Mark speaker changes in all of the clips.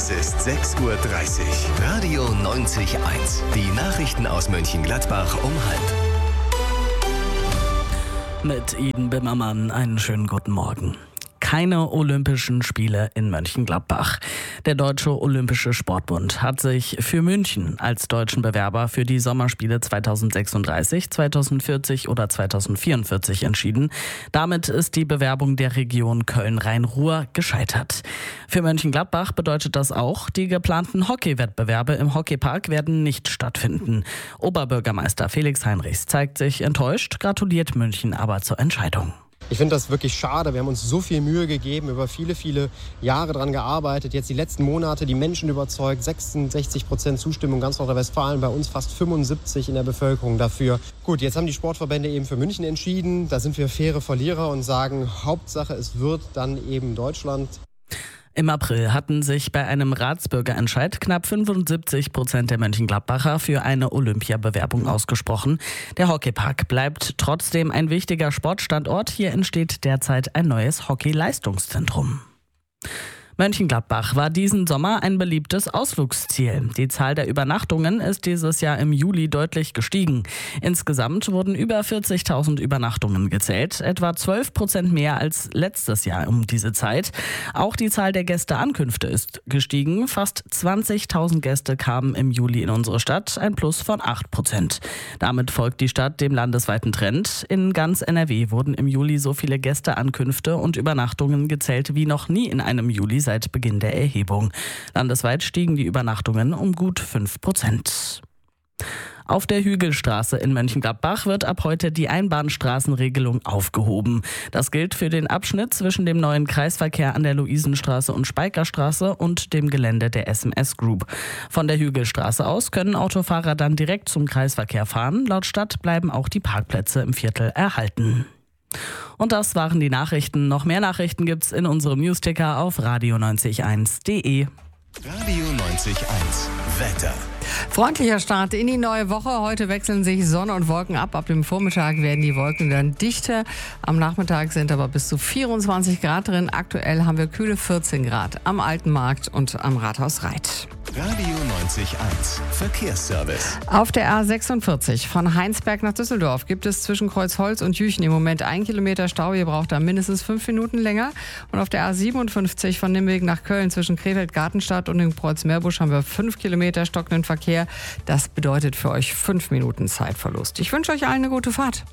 Speaker 1: Es ist 6:30 Uhr. Radio 90.1. Die Nachrichten aus Mönchengladbach um 12:30.
Speaker 2: Mit Iden Bimmermann einen schönen guten Morgen. Keine Olympischen Spiele in Mönchengladbach. Der Deutsche Olympische Sportbund hat sich für München als deutschen Bewerber für die Sommerspiele 2036, 2040 oder 2044 entschieden. Damit ist die Bewerbung der Region Köln-Rhein-Ruhr gescheitert. Für Mönchengladbach bedeutet das auch, die geplanten Hockeywettbewerbe im Hockeypark werden nicht stattfinden. Oberbürgermeister Felix Heinrichs zeigt sich enttäuscht, gratuliert München aber zur Entscheidung.
Speaker 3: Ich finde das wirklich schade. Wir haben uns so viel Mühe gegeben, über viele, viele Jahre daran gearbeitet. Jetzt die letzten Monate die Menschen überzeugt. 66% Zustimmung ganz Nordrhein-Westfalen, bei uns fast 75% in der Bevölkerung dafür. Gut, jetzt haben die Sportverbände eben für München entschieden. Da sind wir faire Verlierer und sagen, Hauptsache es wird dann eben Deutschland.
Speaker 2: Im April hatten sich bei einem Ratsbürgerentscheid knapp 75% der Mönchengladbacher für eine Olympiabewerbung ausgesprochen. Der Hockeypark bleibt trotzdem ein wichtiger Sportstandort. Hier entsteht derzeit ein neues Hockey-Leistungszentrum. Mönchengladbach war diesen Sommer ein beliebtes Ausflugsziel. Die Zahl der Übernachtungen ist dieses Jahr im Juli deutlich gestiegen. Insgesamt wurden über 40.000 Übernachtungen gezählt, etwa 12% mehr als letztes Jahr um diese Zeit. Auch die Zahl der Gästeankünfte ist gestiegen. Fast 20.000 Gäste kamen im Juli in unsere Stadt, ein Plus von 8%. Damit folgt die Stadt dem landesweiten Trend. In ganz NRW wurden im Juli so viele Gästeankünfte und Übernachtungen gezählt wie noch nie in einem Juli seit Beginn der Erhebung. Landesweit stiegen die Übernachtungen um gut 5%. Auf der Hügelstraße in Mönchengladbach wird ab heute die Einbahnstraßenregelung aufgehoben. Das gilt für den Abschnitt zwischen dem neuen Kreisverkehr an der Luisenstraße und Speikerstraße und dem Gelände der SMS Group. Von der Hügelstraße aus können Autofahrer dann direkt zum Kreisverkehr fahren. Laut Stadt bleiben auch die Parkplätze im Viertel erhalten. Und das waren die Nachrichten. Noch mehr Nachrichten gibt's in unserem Newsticker auf radio901.de.
Speaker 1: Radio 90.1. Wetter.
Speaker 4: Freundlicher Start in die neue Woche. Heute wechseln sich Sonne und Wolken ab. Ab dem Vormittag werden die Wolken dann dichter. Am Nachmittag sind aber bis zu 24 Grad drin. Aktuell haben wir kühle 14 Grad am Alten Markt und am Rathaus Reit.
Speaker 1: Radio 90.1. Verkehrsservice.
Speaker 4: Auf der A46 von Heinsberg nach Düsseldorf gibt es zwischen Kreuzholz und Jüchen im Moment 1 Kilometer Stau. Ihr braucht da mindestens 5 Minuten länger. Und auf der A57 von Nimwegen nach Köln zwischen Krefeld-Gartenstadt und dem Kreuz-Meerbusch haben wir 5 Kilometer stockenden Verkehr. Das bedeutet für euch 5 Minuten Zeitverlust. Ich wünsche euch allen eine gute Fahrt.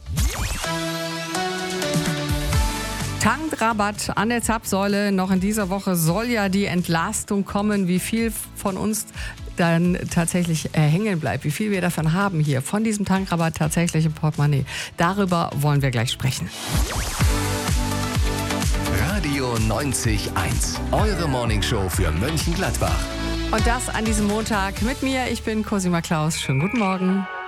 Speaker 4: Tankrabatt an der Zapfsäule. Noch in dieser Woche soll ja die Entlastung kommen. Wie viel von uns dann tatsächlich hängen bleibt, wie viel wir davon haben hier, von diesem Tankrabatt tatsächlich im Portemonnaie. Darüber wollen wir gleich sprechen.
Speaker 1: Radio 90.1. Eure Morningshow für Mönchengladbach.
Speaker 4: Und das an diesem Montag mit mir. Ich bin Cosima Klaus. Schönen guten Morgen.